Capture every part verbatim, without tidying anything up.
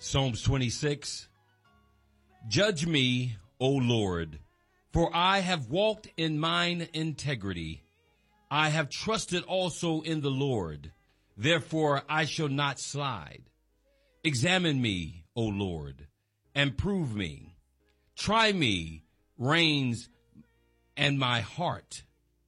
Psalms twenty-six. Judge me, O Lord, for I have walked in mine integrity. I have trusted also in the Lord, therefore I shall not slide. Examine me, O Lord, and prove me. Try me, reins and my heart.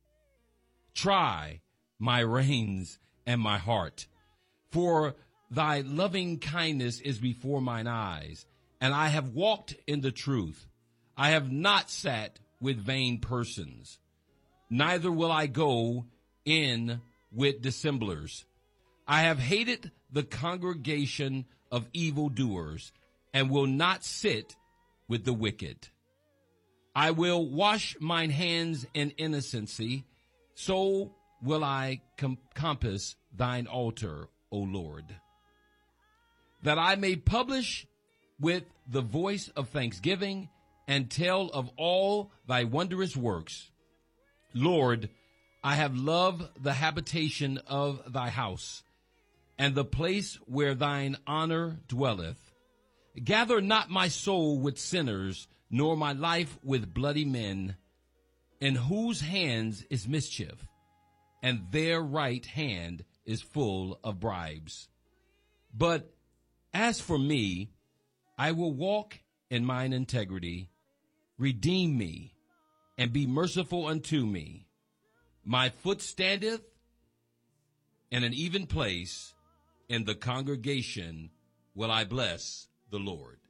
Try my reins and my heart. For thy loving kindness is before mine eyes, and I have walked in the truth. I have not sat with vain persons, neither will I go in with dissemblers. I have hated the congregation of evildoers, and will not sit with the wicked. I will wash mine hands in innocency, so will I com- compass thine altar, O Lord, that I may publish with the voice of thanksgiving and tell of all thy wondrous works. Lord, I have loved the habitation of thy house, and the place where thine honor dwelleth. Gather not my soul with sinners, nor my life with bloody men, in whose hands is mischief, and their right hand is full of bribes. But as for me, I will walk in mine integrity. Redeem me, and be merciful unto me. My foot standeth in an even place. In the congregation will I bless the Lord.